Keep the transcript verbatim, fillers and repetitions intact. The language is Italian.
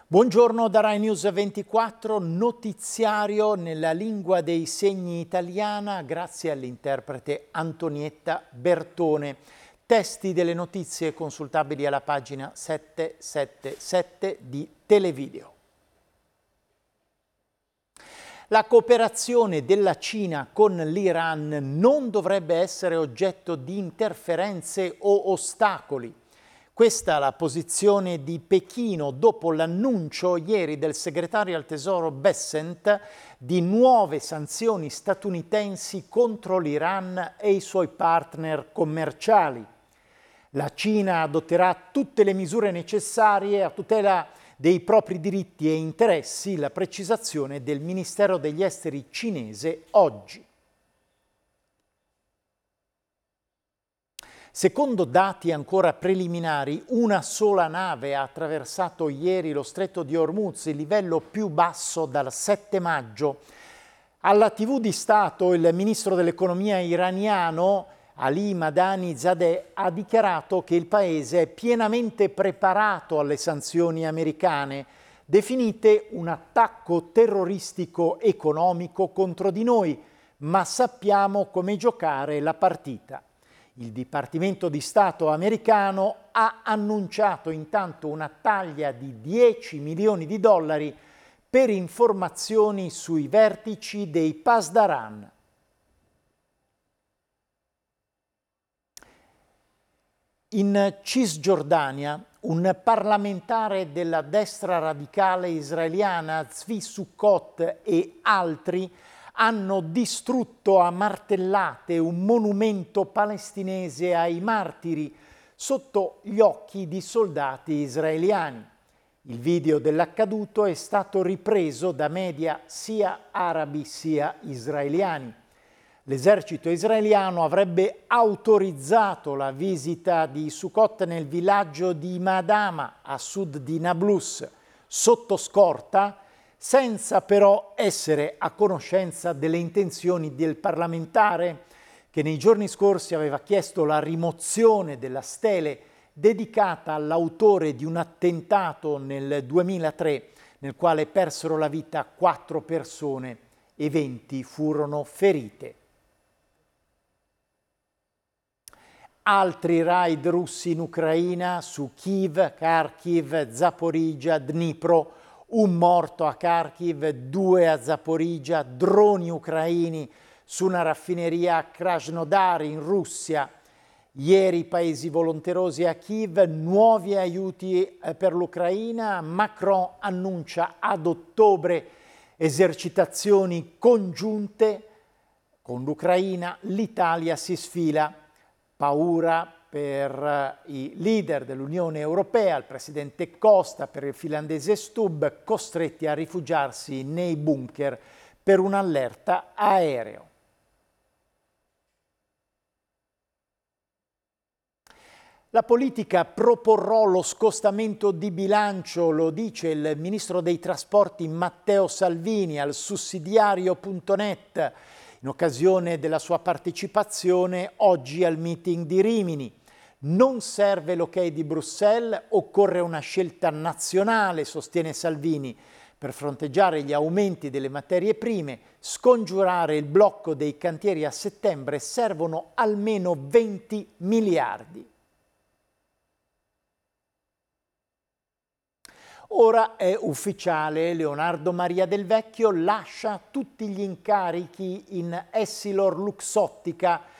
Buongiorno da Rai News ventiquattro, notiziario nella lingua dei segni italiana grazie all'interprete Antonietta Bertone. Testi delle notizie consultabili alla pagina settecentosettantasette di Televideo. La cooperazione della Cina con l'Iran non dovrebbe essere oggetto di interferenze o ostacoli. Questa è la posizione di Pechino dopo l'annuncio ieri del segretario al Tesoro Bessent di nuove sanzioni statunitensi contro l'Iran e i suoi partner commerciali. La Cina adotterà tutte le misure necessarie a tutela dei propri diritti e interessi, la precisazione del Ministero degli Esteri cinese oggi. Secondo dati ancora preliminari, una sola nave ha attraversato ieri lo stretto di Hormuz, il livello più basso dal sette maggio. Alla tivù di Stato il ministro dell'economia iraniano Ali Madani Zadeh ha dichiarato che il paese è pienamente preparato alle sanzioni americane, definite un attacco terroristico economico contro di noi, ma sappiamo come giocare la partita. Il Dipartimento di Stato americano ha annunciato intanto una taglia di dieci milioni di dollari per informazioni sui vertici dei Pasdaran. In Cisgiordania, un parlamentare della destra radicale israeliana, Zvi Sukkot, e altri hanno distrutto a martellate un monumento palestinese ai martiri sotto gli occhi di soldati israeliani. Il video dell'accaduto è stato ripreso da media sia arabi sia israeliani. L'esercito israeliano avrebbe autorizzato la visita di Sukkot nel villaggio di Madama, a sud di Nablus, sotto scorta, senza però essere a conoscenza delle intenzioni del parlamentare che nei giorni scorsi aveva chiesto la rimozione della stele dedicata all'autore di un attentato nel duemilatré nel quale persero la vita quattro persone e venti furono ferite. Altri raid russi in Ucraina su Kiev, Kharkiv, Zaporizhzhia, Dnipro. Un morto a Kharkiv, due a Zaporizhzhia, droni ucraini su una raffineria a Krasnodar in Russia. Ieri paesi volenterosi a Kiev, nuovi aiuti per l'Ucraina. Macron annuncia ad ottobre esercitazioni congiunte con l'Ucraina. L'Italia si sfila. Paura per i leader dell'Unione Europea, il presidente Costa, per il finlandese Stubb, costretti a rifugiarsi nei bunker per un'allerta aereo. La politica proporrò lo scostamento di bilancio, lo dice il ministro dei trasporti Matteo Salvini al sussidiario punto net in occasione della sua partecipazione oggi al meeting di Rimini. Non serve l'ok di Bruxelles, occorre una scelta nazionale, sostiene Salvini, per fronteggiare gli aumenti delle materie prime, scongiurare il blocco dei cantieri a settembre, servono almeno venti miliardi. Ora è ufficiale, Leonardo Maria Del Vecchio lascia tutti gli incarichi in Essilor Luxottica